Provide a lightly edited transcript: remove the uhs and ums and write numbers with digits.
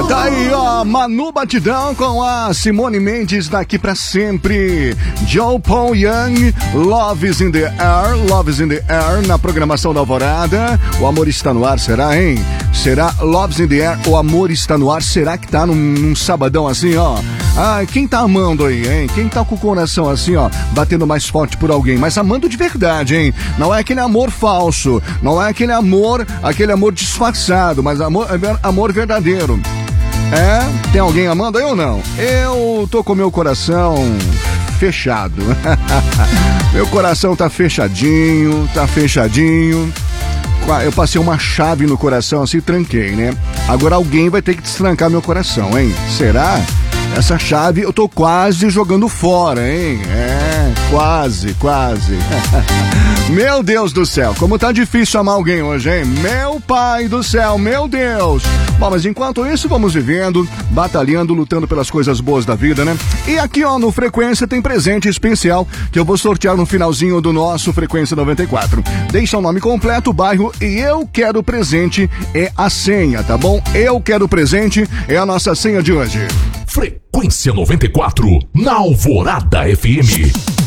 Tá aí, ó, Manu Batidão com a Simone Mendes, Daqui Pra Sempre. Joe Paul Young, Love is in the Air, Love is in the Air, na programação da Alvorada. O amor está no ar, será, hein? Será Love is in the Air, o amor está no ar? Será que tá num sabadão assim, ó? Ah, quem tá amando aí, hein? Quem tá com o coração assim, ó, batendo mais forte por alguém, mas amando de verdade, hein? Não é aquele amor falso, não é aquele amor disfarçado, mas amor verdadeiro. É? Tem alguém amando aí ou não? Eu tô com meu coração fechado. Meu coração tá fechadinho. Eu passei uma chave no coração assim e tranquei, né? Agora alguém vai ter que destrancar meu coração, hein? Será? Essa chave eu tô quase jogando fora, hein? É, quase. Meu Deus do céu, como tá difícil amar alguém hoje, hein? Meu pai do céu, meu Deus! Bom, mas enquanto isso, vamos vivendo, batalhando, lutando pelas coisas boas da vida, né? E aqui, ó, no Frequência tem presente especial que eu vou sortear no finalzinho do nosso Frequência 94. Deixa o nome completo, o bairro e Eu Quero Presente é a senha, tá bom? Eu Quero Presente é a nossa senha de hoje. Frequência 94, na Alvorada FM.